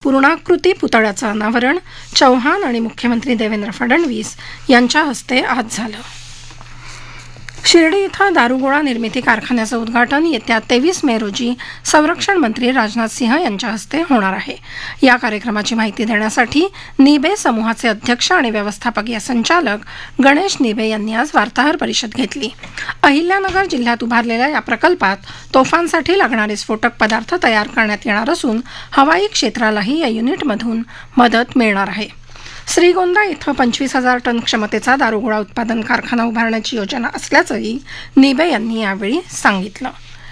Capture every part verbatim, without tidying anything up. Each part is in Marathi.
पूर्णाकृती पुतळ्याचं अनावरण चौहान आणि मुख्यमंत्री देवेंद्र फडणवीस यांच्या हस्ते आज झालं. शिर्डी इथं दारुगोळा निर्मिती कारखान्याचं उद्घाटन येत्या तेवीस मे रोजी संरक्षण मंत्री राजनाथ सिंह यांच्या हस्ते होणार आहे. या कार्यक्रमाची माहिती देण्यासाठी निबे समूहाचे अध्यक्ष आणि व्यवस्थापकीय संचालक गणेश निबे यांनी आज वार्ताहर परिषद घेतली. अहिल्यानगर जिल्ह्यात उभारलेल्या या प्रकल्पात तोफांसाठी लागणारे स्फोटक पदार्थ तयार करण्यात येणार असून हवाई क्षेत्रालाही या युनिटमधून मदत मिळणार आहे. श्रीगोंदा इथं पंचवीस हजार टन क्षमतेचा दारुगोळा उत्पादन कारखाना उभारण्याची योजना असल्याचंही निबे यांनी यावेळी सांगितलं.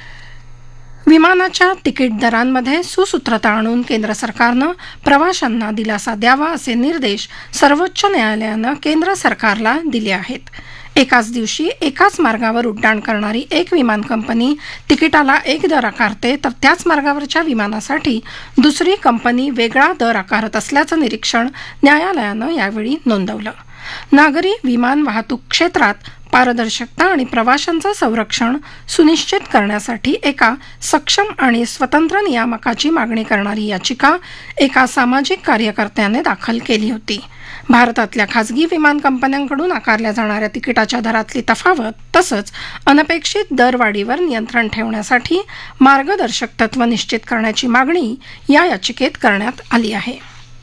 विमानाच्या तिकीट दरांमध्ये सुसूत्रता आणून केंद्र सरकारनं प्रवाशांना दिलासा द्यावा असे निर्देश सर्वोच्च न्यायालयानं केंद्र सरकारला दिले आहेत. एकाच दिवशी एकाच मार्गावर उड्डाण करणारी एक विमान कंपनी तिकिटाला एक दर आकारते तर त्याच मार्गावरच्या विमानासाठी दुसरी कंपनी वेगळा दर आकारत असल्याचं निरीक्षण न्यायालयानं यावेळी नोंदवलं. नागरी विमान वाहतूक क्षेत्रात पारदर्शकता आणि प्रवाशांचं संरक्षण सुनिश्चित करण्यासाठी एका सक्षम आणि स्वतंत्र नियामकाची मागणी करणारी याचिका एका सामाजिक कार्यकर्त्याने दाखल केली होती. भारतातल्या खासगी विमान कंपन्यांकडून आकारल्या जाणाऱ्या तिकिटाच्या दरातली तफावत तसंच अनपेक्षित दरवाढीवर नियंत्रण ठेवण्यासाठी मार्गदर्शक तत्त्व निश्चित करण्याची मागणी या याचिकेत करण्यात आली आहे.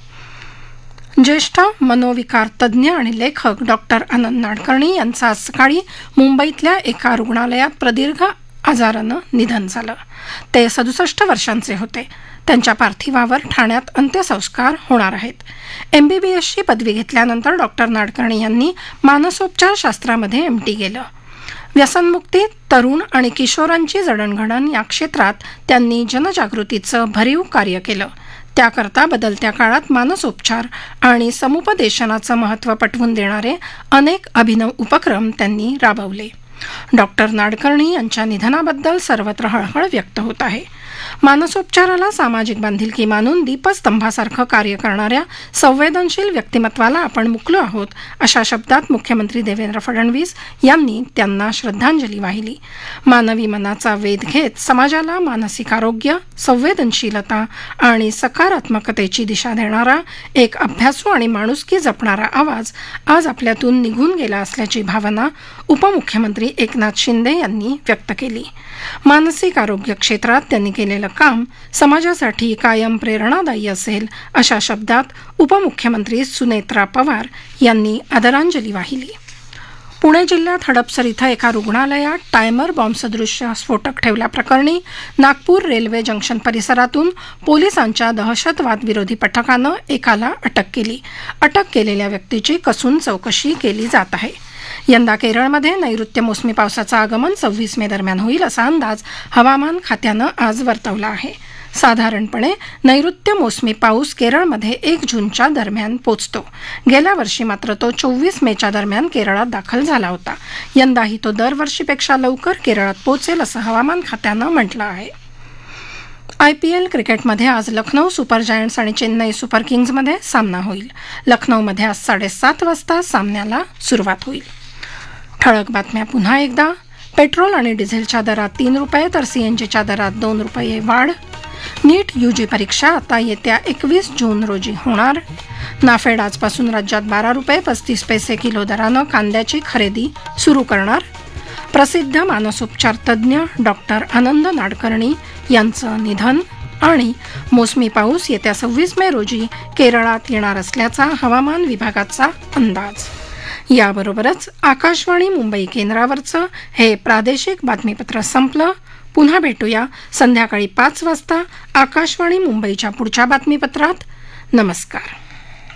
ज्येष्ठ मनोविकार तज्ज्ञ आणि लेखक डॉक्टर आनंद नाडकर्णी यांचं आज सकाळी मुंबईतल्या एका रुग्णालयात प्रदीर्घ आजारानं निधन झालं. ते सदुसष्ट वर्षांचे होते. त्यांच्या पार्थिवावर ठाण्यात अंत्यसंस्कार होणार आहेत. एमबीबीएसची पदवी घेतल्यानंतर डॉक्टर नाडकर्णी यांनी मानसोपचार शास्त्रामध्ये एमटी केलं. व्यसनमुक्ती, तरुण आणि किशोरांची जडणघडण या क्षेत्रात त्यांनी जनजागृतीचं भरीव कार्य केलं. त्याकरता बदलत्या काळात मानसोपचार आणि समुपदेशनाचं महत्त्व पटवून देणारे अनेक अभिनव उपक्रम त्यांनी राबवले. डॉक्टर नाडकर्णी यांच्या निधनाबद्दल सर्वत्र हळहळ व्यक्त होत आहे. मानसोपचाराला सामाजिक बांधिलकी मानून दीपस्तंभासारखं कार्य करणाऱ्या संवेदनशील व्यक्तिमत्वाला आपण मुकलो आहोत अशा शब्दात मुख्यमंत्री देवेंद्र फडणवीस यांनी त्यांना श्रद्धांजली वाहिली. मानवी मनाचा वेध घेत समाजाला मानसिक आरोग्य, संवेदनशीलता आणि सकारात्मकतेची दिशा देणारा एक अभ्यासू आणि माणुसकी जपणारा आवाज आज आपल्यातून निघून गेला असल्याची भावना उपमुख्यमंत्री एकनाथ शिंदे यांनी व्यक्त केली. मानसिक आरोग्य क्षेत्रात त्यांनी केलेलं काम समाजासाठी कायम प्रेरणादायी असेल अशा शब्दात उपमुख्यमंत्री सुनेत्रा पवार यांनी आदरांजली वाहिली. पुणे जिल्ह्यात हडपसर इथं एका रुग्णालयात टायमर बॉम्बसदृश्य स्फोटक ठेवल्याप्रकरणी नागपूर रेल्वे जंक्शन परिसरातून पोलिसांच्या दहशतवाद विरोधी पथकानं एकाला अटक केली. अटक केलेल्या व्यक्तीची कसून चौकशी केली जात आहे. यंदा केरळमध्ये नैऋत्य मोसमी पावसाचं आगमन सव्वीस मे दरम्यान होईल असा अंदाज हवामान खात्यानं आज वर्तवला आहे. साधारणपणे नैऋत्य मोसमी पाऊस केरळमध्ये एक जूनच्या दरम्यान पोचतो. गेल्या वर्षी मात्र तो चोवीस मेच्या दरम्यान केरळात दाखल झाला होता. यंदाही तो दरवर्षीपेक्षा लवकर केरळात पोचेल असं हवामान खात्यानं म्हटलं आहे. आयपीएल क्रिकेटमध्ये आज लखनौ सुपर जायंट्स आणि चेन्नई सुपर किंग्जमध्ये सामना होईल. लखनौमध्ये आज साडेसात वाजता सामन्याला सुरुवात होईल. ठळक बातम्या पुन्हा एकदा. पेट्रोल आणि डिझेलच्या दरात तीन रुपये तर सीएनजीच्या दरात दोन रुपये वाढ. नीट यूजी परीक्षा आता येत्या एकवीस जून रोजी होणार. नाफेड आजपासून राज्यात बारा रुपये पस्तीस पैसे किलो दरानं कांद्याची खरेदी सुरू करणार. प्रसिद्ध मानसोपचार तज्ज्ञ डॉक्टर आनंद नाडकर्णी यांचं निधन. आणि मोसमी पाऊस येत्या सव्वीस मे रोजी केरळात येणार असल्याचा हवामान विभागाचा अंदाज. याबरोबरच आकाशवाणी मुंबई केंद्रावरचं हे प्रादेशिक बातमीपत्र संपलं. पुन्हा भेटूया संध्याकाळी पाच वाजता आकाशवाणी मुंबईच्या पुढच्या बातमीपत्रात. नमस्कार.